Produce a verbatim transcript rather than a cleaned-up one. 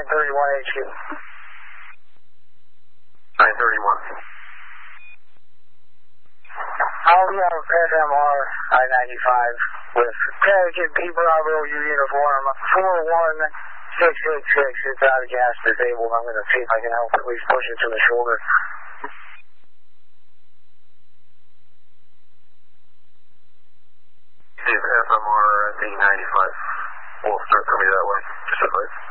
thirty-one H Q. nine thirty-one. I'll be on F M R I ninety-five with Connecticut B Bravo U uniform four one six six six. It's out of gas disabled. I'm going to see if I can help at least push it to the shoulder. Steve, F M R D ninety-five. We'll start for me that way. Just advise.